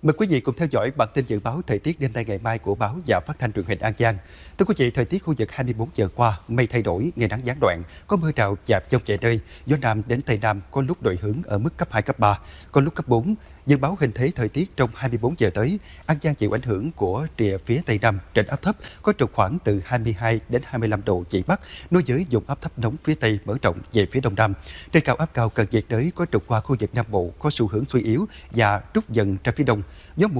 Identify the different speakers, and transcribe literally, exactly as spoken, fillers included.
Speaker 1: Mời quý vị cùng theo dõi bản tin dự báo thời tiết đêm nay ngày mai của báo và phát thanh truyền hình An Giang. Thưa quý vị, thời tiết khu vực hai mươi bốn giờ qua, mây thay đổi, ngày nắng gián đoạn, có mưa rào dạt dông vài nơi, gió nam đến tây nam có lúc đổi hướng ở mức cấp hai, cấp ba, có lúc cấp bốn. Dự báo hình thế thời tiết trong hai mươi bốn giờ tới, An Giang chịu ảnh hưởng của rìa phía tây nam trạch áp thấp có trục khoảng từ hai mươi hai đến hai mươi lăm độ vĩ Bắc, nối với vùng áp thấp nóng phía tây mở rộng về phía đông nam. Trên cao áp cao cận nhiệt đới có trục qua khu vực Nam Bộ có xu hướng suy yếu và rút dần ra phía đông. Gió mùa